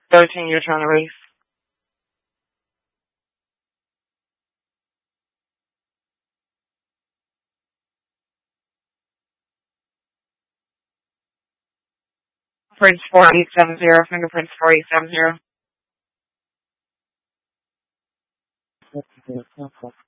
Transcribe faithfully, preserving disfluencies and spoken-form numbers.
thirteen, you're trying to race. Prince four eight seven zero, fingerprints four eight seven zero.